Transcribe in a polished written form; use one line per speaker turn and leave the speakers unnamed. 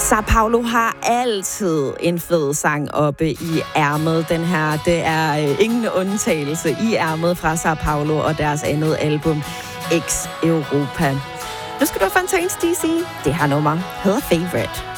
Sao Paulo har altid en fed sang oppe i ærmet. Den her, det er ingen undtagelse i ærmet fra Sao Paulo og deres andet album, X Europa. Nu skal du have Fontaines DC. Det her nummer hedder Favorite.